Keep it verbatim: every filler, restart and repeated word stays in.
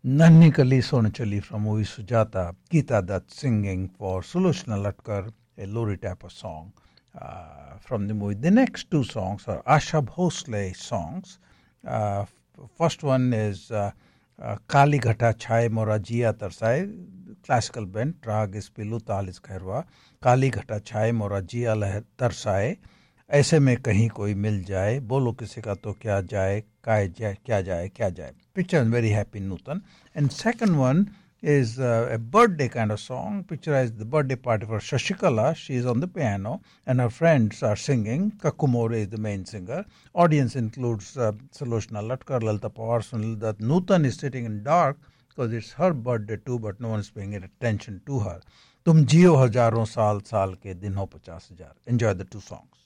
Nanni Kali Sonachali from movie Sujata, Geeta Dutt singing for Sulochana Latkar, a Lori Tapper song uh, from the movie. The next two songs are Asha Bhosle songs. Uh, first one is uh, uh, Kali Ghata Chhai Mora Jiya Tarsai, classical band, Rag is Pilu, Tal is Khairwa. Kali Ghata Chhai Mora Jiya Tarsai. ऐसे में कहीं कोई मिल जाए बोलो किसी का तो क्या जाए काय जाए क्या जाए क्या जाए picture is very happy Nutan. And second one is uh, a birthday kind of song, picturized the birthday party for Shashikala. She is on the piano and her friends are singing. Kakumore is the main singer. Audience includes uh, Sulochana Latkar, Lalita Pawar, Sunil Dutt. Nutan is sitting in dark because it's her birthday too, but no one is paying attention to her. तुम जियो हजारों साल साल के दिन हो पचास हजार. Enjoy the two songs.